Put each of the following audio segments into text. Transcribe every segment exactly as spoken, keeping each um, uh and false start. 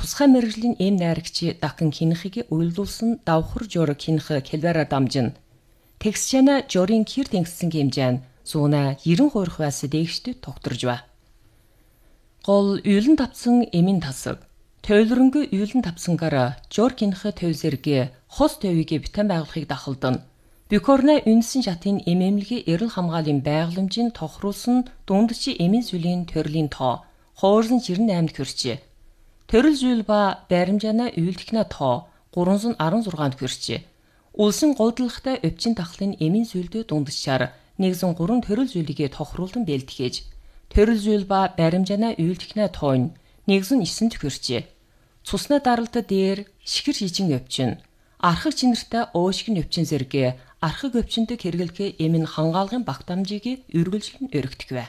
тусгай мэрэгжлийн эм найрагчи дахин хинхийг уйлдуулсан давхар жор хинх келбара дамжин. Тэгсчэна жорын кир тэнгиссэн хэмжээн зууна ерэн хуурах байс дээгштэд тогтворж ба. Гол үйлэн тавцсан эмийн тасаг. Тойлронгүй үйлэн тавцсангаараа жор хинх төвсэргээ хос төвигээ битэн байгуулахыг дахалдан. Бюкорна үнсэн шатын эмэмлэгийн эрэл хамгааллын байгууламжийн тохируулсан дундчи эмийн зүйлийн төрлийн тоо хуурсан жирэн аймд хүрчээ. Төрөл зүйл ба баримжаана үйлдэхнэ тоо гурван сая арван зургаанд хүрчээ. Улсын голдлохтой өвчин тахлын эмийн зүйлдөө дундчаар нэг сая гурван төрөл зүйлийг тохируулан бэлтгэж. Төрөл зүйл ба баримжаана үйлдэхнэ тоо нь нэг сая девэнд хүрчээ. Цусна даралт дээр шихэр шижин өвчин, архаг чинэртэй оошиг өвчин зэрэг архаг өвчнөд хэрэглэх эмийн хангаалгын багтамжийг үргэлжлэн өргөдгвэ.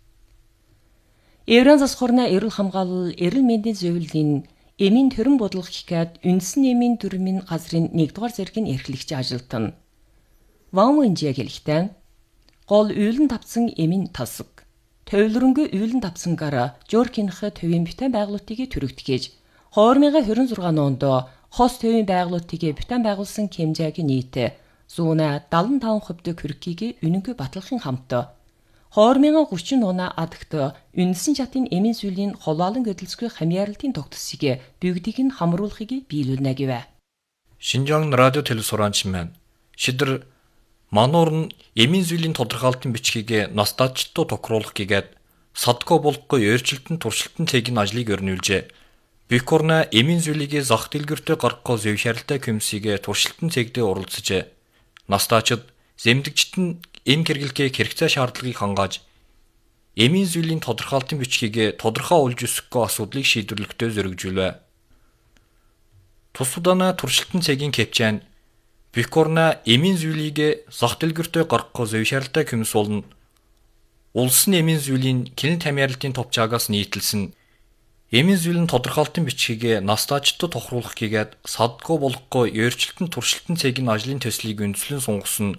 Евран засхурна эрэл хамгаалал эрэл мэндийн зөвлөлийн эмийн төрөн бодлого хикад үндсэн эмийн дүрмийн газрын нэгдүгээр зэргийн эрхлэгч ажилтан. Ван Вэнжэ хэлэхдээ гол үйлэн тавцсан эмийн тасаг. Тойлронгүй үйлэн тавцсангаараа жоркинх төвийн битэн байгуулалтыг төрөгдгээж две тысячи двадцать шесть онд хос төвийн байгуулалтыг битэн байгуулсан хэмжээгийн нийт зүүнэ седемдесет и пять процент хүрхийг үнэнгүй батлахын хамт две тысячи тридцать адагт үндсэн шатын эмийн сүлийн холоолон хөдөлсгүй хамьяаралтын тогтсыг бүгдийг нь хамруулахыг биелүүлнэ гэвэ. Шинжаан радио телесураанч маань шидэр мануур нь эмийн сүлийн тодорхойлолтын бичгийг настаачтуу тохируулах гэгээд садко болохгүй өөрчлөлтөн туршилтын цэгийн ажлыг өрнүүлжээ. Бюкорна эмийн сүлийг зах дэлгүүртээ гаргахгүй зөв шарилтай комиссийг туршилтын цэгдээ уралцжээ. Настаачид зэмдэгчт нь эм хэрэглэгээ хэрэгцээ шаардлагыг хангааж эмийн сүлийн тодорхойлолтын бичгийг тодорхой олж өсөхгүй асуудлыг шийдвэрлэхдээ зоригжүүлвэ. Тус удаана туршилтын цэгийн кэпчэн Бюкорна эмийн сүлийг зах дэлгүүртээ гаргахгүй зөв шарилтай комисс болно. Улсын эмийн сүлийн кино тамиралтын товчаагаас нийтэлсэн эмийн сүлийн тодорхойлолтын бичгийг настаачтад тохируулах гэгээд садгүй болохгүй өөрчлөлтөн туршилтын цэгийн ажлын төслийг үндэслэн сунгасан.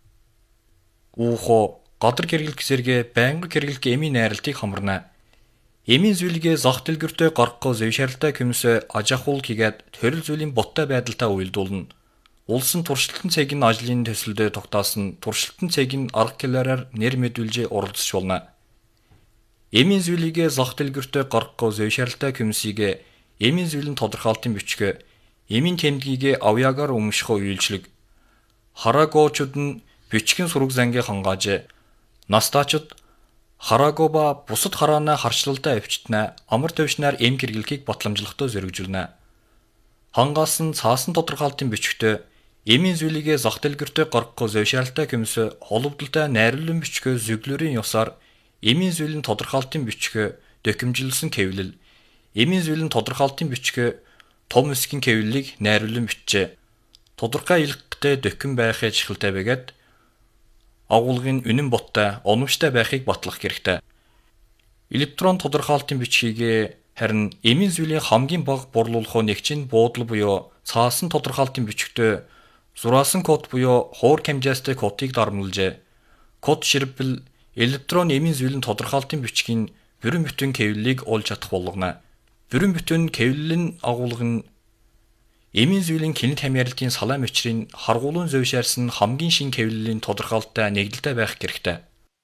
Уухо гадар хэрэглэх зэрэг байнга хэрэглэх эмийн найралтыг хамарна. Эмийн сүлийг зах дэлгүүртээ гаргахгүй зөв шарилтай комисс ажиахуул гэгээд төрөл зүйлийн боттой байдалтай уйлдуулна. Улсын туршилтын цэгийн ажлын төсөлд тогтаасан туршилтын цэгийн арга хэлээрээр нэр мэдүүлж уралдаж болно. Эмийн сүлийг зах дэлгүүртээ гаргахгүй зөв шарилтай комиссийг эмийн сүлийн тодорхойлолтын бичиг, эмийн тэмдгийг авьяагаар өмших үйлчлэг, хараагоочуд нь бичгийн сураг зангийг хангааж, настаачид харааго ба бусад хараана харчлалтай өвчтнэ амар төвшнээр эм хэрэглэхийг батламжлахдаа зоригжүүлнэ. Хангаасан цаасан тодорхойлолтын бичгтээ эмийн сүлийг зах дэлгүүртээ гаргахгүй зөв шарилтай комисс холбогдолтой найруулгын бичгээ зөвлөрийн ёсоор эмийн сүлийн тодорхойлолтын бичгээ докюмжилсан хэвлэл, эмийн сүлийн тодорхойлолтын бичгээ том эсгийн хэвлэлийг найруулан бичжээ. Тодорхой илгэхтэй докюм байхыг чухалтай байгаад агуулгын үнэн боттой, оновчтой байхыг батлах хэрэгтэй. Электрон тодорхойлолтын бичгийг харин эмийн сүлийн хамгийн бага борлуулах нэгчин буудал буюу цаасан тодорхойлолтын бичгтээ зураасан код буюу хуур хэмжээстэй кодыг дарамлжээ. Код ширбэл электрон эмийн сүлийн тодорхойлолтын бичгийн бүрэн бүтэн хэвлэлийг олж чадах болгоно. Бүрэн бүтэн хэвлэлийн агуулга нь эмийн сүлийн кино тамиралтын салаам өчрийн харгуулан зөвшөөрсөн хамгийн шин хэвлэлийн тодорхойлолттой нэгдэлтэй байх хэрэгтэй.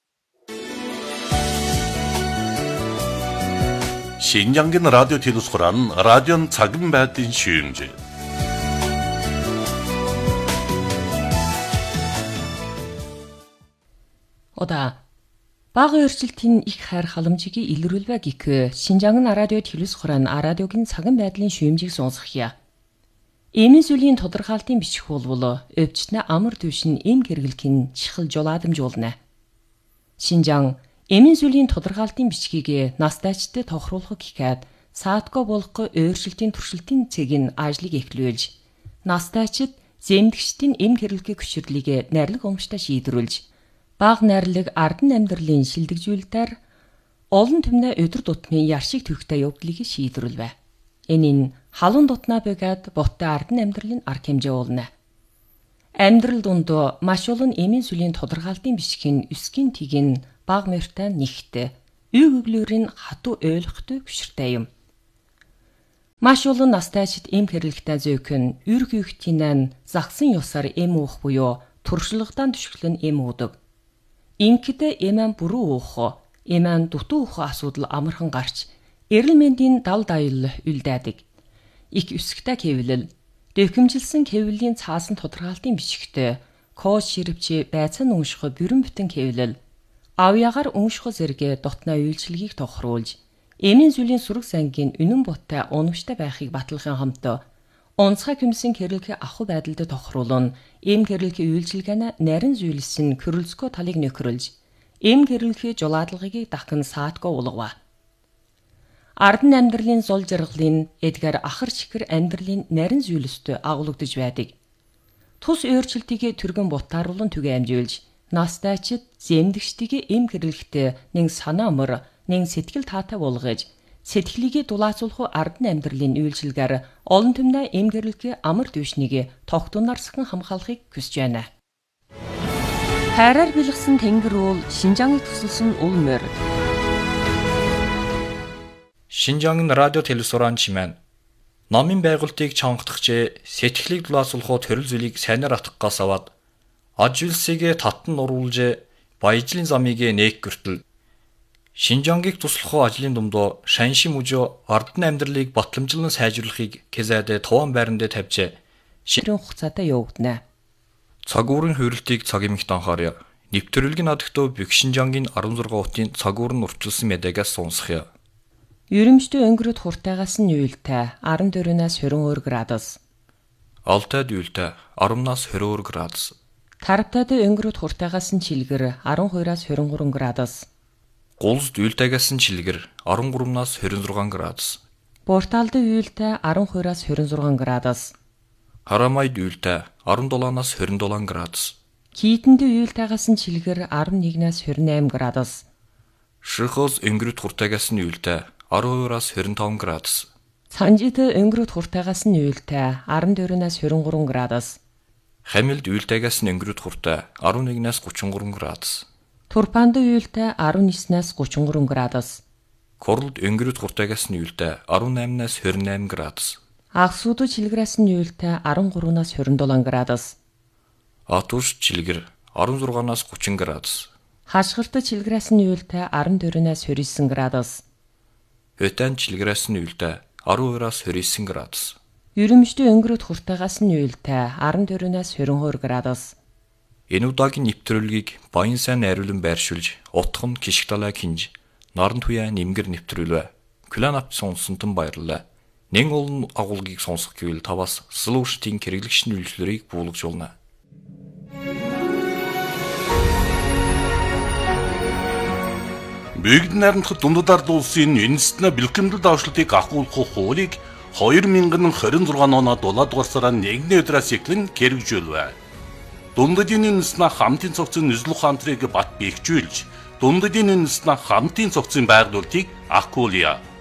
신장근 라디오 телесуран радион цагын байдлын шүүмж. Ода бага өөрчлөлтийн их хайр халамжийг илрүүлвэ гэх Шинжаан радио телесуран радиогийн цагын байдлын шүүмжийг сонсгоё. Эмийн сүлийн тодорхойлолтын бичих болвол өвчтнэ амар төвшин эм хэрэглэхийн чухал жуладамжуулна. Шинжаан эмийн сүлийн тодорхойлолтын бичгийг настаачтай тохируулах гэхэд саатко болохгүй өөрчлөлтийн туршилтын цэгийн ажлыг эхлүүлж, настаачид зэмдэгчдийн эм хэрэглэхийг хүчирлийг найрлаг өмчтэй шийдвэрлэж, бага найрлаг ардан амьдралын шилдэгжүүлэлтээр олон түмнэ өдөр тутмын яршиг төвхтэй явдлыг шийдвэрлэв. Энэ нь халуун дутнаа бэгээд боттой ардан амьдралын арга хэмжээ уулна. Амьдрал дунд маш олон эмийн сүлийн тодорхойлолтын бичгийн өсгийн тийг баг мөртэй нэгт үй өглөөрийн хатуу ойлгохтой хүчтэй юм. Маш олон настайчид эм хэрэглэхтэй зөөхөн үр гүйхтинэн загсан ёсоор эм уух буюу туршлагадан түшиглэн эм уудаг. Инкэдэ эмэн бүрүү уух, эмэн дутуу уух асуудал амархан гарч эрүүл мэндийн дал даял үлдээдэг. Их өсгтэй хэвлэл, дэвхэмжилсэн хэвлэлийн цаасан тодорхойлтын бичгтээ код ширвчи байцаан унших бүрэн бүтэн хэвлэл, авьяагаар унших зэрэг дотны үйлчилгээг тохируулж эмийн зүлийн сүрэг сангийн үнэн буттай унамштай байхыг батлахын хамт онцгой комиссийн хэрэглэхээ ахуй байдалд тохируулан эм хэрэглэхийн үйлчилгээнэ нарийн зүйлсэн körөлцгөө талыг нөхрөлж эм хэрэглэхийн жулаадлагыг дахин саатгүй улгава. Ардан амьдралын зол жаргалын эдгээр ахар чихэр амьдралын нарийн зүйлстэй агуулгадж байдаг. Тус өөрчлөлтийг түргэн бутааруулан түгэ амжуулж настайчид зэмдэгчдийг эм хэрэглэхтэй нэг санаа мөр нэг сэтгэл таатай болгож сэтгэлийг дулаацуулах ардан амьдралын үйлчилгээр олон түмнээ эм хэрэглэхийн амар дэвшнийг тогтунаар сахин хамгаалахыг хүсэж байна. Хайраар бэлгсэн тэнгэр уул Шинжааныг тусалсан ул морь. Шинжаангийн радио телевизоран чимэн намын байгуултыг чангадагч сэтгэлийг дулаацуулах төрөл зүйлийг сайнаар атгахгаас аваад аж үйлсийг татан уруулж баяжлын замыг нээх гүртэл Шинжаангийг туслах ажлын дундоо шанши мужо ардан амьдралыг батламжлан сайжруулахыг кезээд товон байранд тавьж ширэн хугацаатай явагдана. Цаг уурын хөрөлтийг цаг эмэгт анхааря. Нэвтрүүлгийн надагтөө Бүх Шинжаангийн арван зургаан хотын цаг уурын уртчилсан медиагаас сонсхё. Ерөмжтэй өнгөрөд хуртаагаас нь уйлтай арван дөрвөөс двадцать градус. Алтайд уйлтай арванаас двадцать градус. Тарптайд өнгөрөд хуртаагаас нь чилгэр арван хоёроос двадцать три градус. Гулсд уйлтайгаас нь чилгэр арван гуравнаас двадцать шесть градус. Порталд уйлтай арван хоёроос двадцать шесть градус. Харамайд уйлтай арван долоонаас двадцать семь градус. Кийтэнд уйлтайгаас нь чилгэр арван нэгнээс двадцать восемь градус. Шихос өнгөрөд хуртаагаас нь уйлтай арван хоёроос двадцать пять градус. Санжид өнгөрөд хуртаагаас нь уйлтай арван дөрвөөс двадцать три градус. Хамилд уйлтайгаас нь өнгөрөд хуртай арван нэгнээс тридцать три градус. Турпанд уйлтай арван девятнээс тридцать три градус. Корлд өнгөрөд хуртаагаас нь уйлтай арван восемнаас двадцать восемь градус. Агсууд чилгэрээс нь уйлтай арван гуравнаас двадцать семь градус. Атуш чилгэр арван шестнаас тридцать градус. Хашгирт чилгэрээс нь уйлтай арван дөрвөөс двадцать девять градус. Хөтэн чилгэрээс нь уйлтай арван двоёроос двадцать девять градус. Ерөмжтэй өнгөрөд хуртаагаас нь уйлтай арван дөрвөөс двадцать два градус. Энэ удаагийн нэвтрүүлгийг баян сайн найруулан байршуулж, утхан кишг далай кинж, наран туяа нэмгэр нэвтрүүлвэ. Кланап сонсонтон баярлалаа. Нэн олон агуулгыг сонсох гэвэл таваас слуштын хэрэглэгч нөлөөллөрийг буулгажуулна. Бүгд найрамдах дундад улсын үндэстэн бэлтгэмдэл давшлтыг ахуулах хуулийг две тысячи двадцать шесть оноо дулаадугаар сарын нэгний өдрөөс эхлэн хэрэгжүүлвэ. Дундадын үндэстэн хамтын цогцын нислэг хамтрыг бат бэхжүүлж, дундадын үндэстэн хамтын цогцын байгуулалтыг ахуулъя.